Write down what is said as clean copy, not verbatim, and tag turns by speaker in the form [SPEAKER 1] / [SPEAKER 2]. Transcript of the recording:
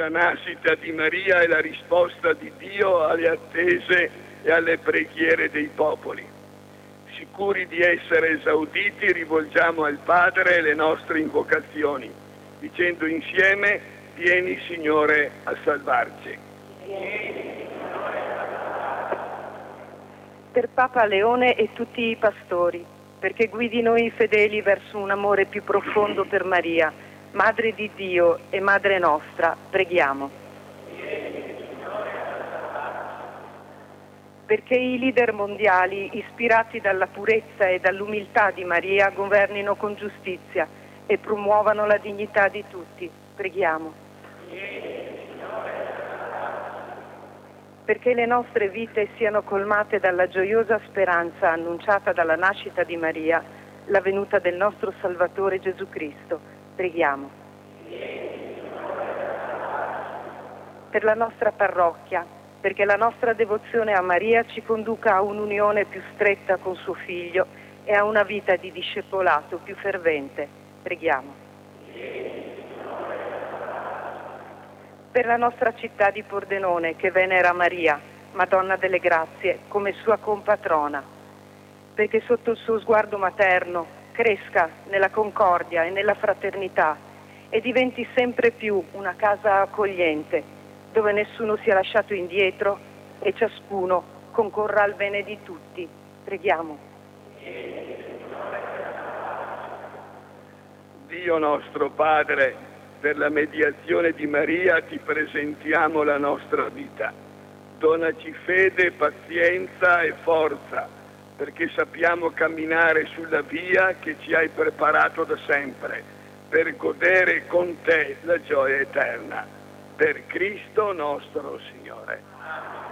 [SPEAKER 1] La nascita di Maria è la risposta di Dio alle attese e alle preghiere dei popoli. Sicuri di essere esauditi, rivolgiamo al Padre le nostre invocazioni, dicendo insieme: vieni Signore a salvarci.
[SPEAKER 2] Per Papa Leone e tutti i pastori, perché guidino i fedeli verso un amore più profondo per Maria, Madre di Dio e Madre nostra, preghiamo. Perché i leader mondiali, ispirati dalla purezza e dall'umiltà di Maria, governino con giustizia e promuovano la dignità di tutti, preghiamo. Perché le nostre vite siano colmate dalla gioiosa speranza annunciata dalla nascita di Maria, la venuta del nostro Salvatore Gesù Cristo, preghiamo. Per la nostra parrocchia, perché la nostra devozione a Maria ci conduca a un'unione più stretta con suo Figlio e a una vita di discepolato più fervente, preghiamo. Per la nostra città di Pordenone, che venera Maria, Madonna delle Grazie, come sua compatrona, perché sotto il suo sguardo materno cresca nella concordia e nella fraternità e diventi sempre più una casa accogliente, dove nessuno sia lasciato indietro e ciascuno concorra al bene di tutti. Preghiamo.
[SPEAKER 1] Dio nostro Padre, per la mediazione di Maria ti presentiamo la nostra vita. Donaci fede, pazienza e forza, perché sappiamo camminare sulla via che ci hai preparato da sempre, per godere con te la gioia eterna. Per Cristo nostro Signore.